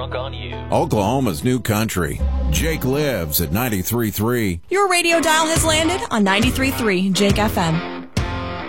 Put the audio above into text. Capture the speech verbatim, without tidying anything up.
Talk on You. Oklahoma's new country. Jake lives at ninety-three point three. Your radio dial has landed on ninety-three point three Jake F M.